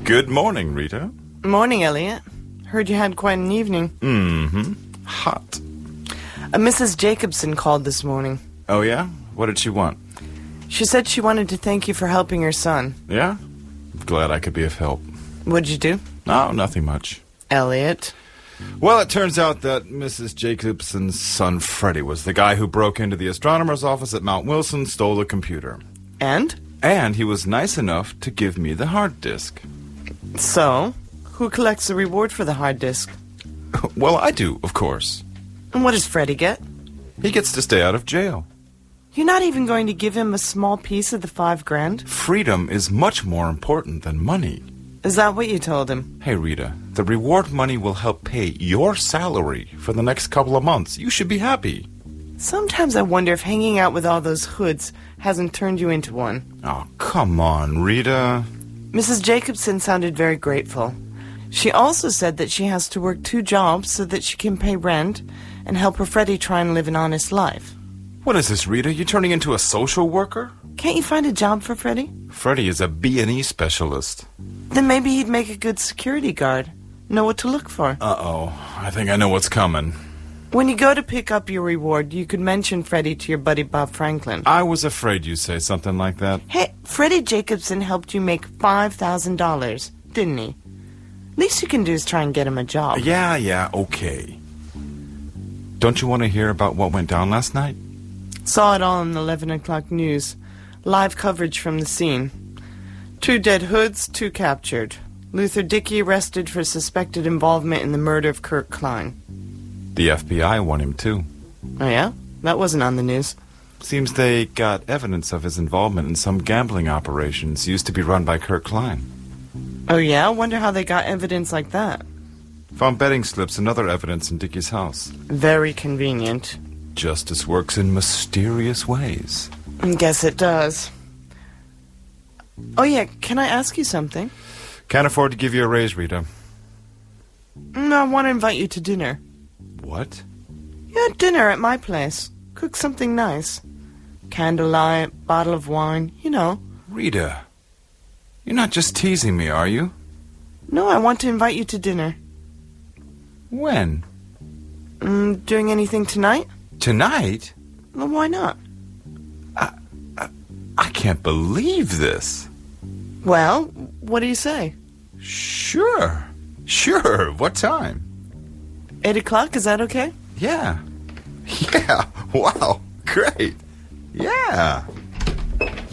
Good morning, Rita. Morning, Elliot. Heard you had quite an evening. Mm-hmm. Hot. Mrs. Jacobson called this morning. Oh, yeah? What did she want? She said she wanted to thank you for helping her son. Yeah? Glad I could be of help. What'd you do? Oh, nothing much. Elliot. Well, it turns out that Mrs. Jacobson's son, Freddie, was the guy who broke into the astronomer's office at Mount Wilson, stole the computer. And? And he was nice enough to give me the hard disk. So, who collects the reward for the hard disk? Well, I do, of course. And what does Freddie get? He gets to stay out of jail. You're not even going to give him a small piece of the $5,000? Freedom is much more important than money. Is that what you told him? Hey, Rita, the reward money will help pay your salary for the next couple of months. You should be happy. Sometimes I wonder if hanging out with all those hoods hasn't turned you into one. Oh, come on, Rita. Mrs. Jacobson sounded very grateful. She also said that she has to work 2 jobs so that she can pay rent and help her Freddie try and live an honest life. What is this, Rita? You turning into a social worker? Can't you find a job for Freddie? Freddie is a B&E specialist. Then maybe he'd make a good security guard. Know what to look for. Uh-oh. I think I know what's coming. When you go to pick up your reward, you could mention Freddie to your buddy Bob Franklin. I was afraid you'd say something like that. Hey, Freddie Jacobson helped you make $5,000, didn't he? Least you can do is try and get him a job. Yeah, okay. Don't you want to hear about what went down last night? Saw it all on the 11 o'clock news. Live coverage from the scene. 2 dead hoods, 2 captured. Luther Dickey arrested for suspected involvement in the murder of Kurt Klein. The FBI want him, too. Oh, yeah? That wasn't on the news. Seems they got evidence of his involvement in some gambling operations used to be run by Kurt Klein. Oh, yeah? Wonder how they got evidence like that. Found betting slips and other evidence in Dickey's house. Very convenient. Justice works in mysterious ways. Guess it does. Oh, yeah, can I ask you something? Can't afford to give you a raise, Rita. I want to invite you to dinner. What? Yeah, dinner at my place. Cook something nice. Candlelight, bottle of wine, you know. Rita, you're not just teasing me, are you? No, I want to invite you to dinner. When? Doing anything tonight? Tonight? Well, why not? I can't believe this. Well, what do you say? Sure. What time? 8 o'clock, is that okay? Yeah. Wow. Great. Yeah.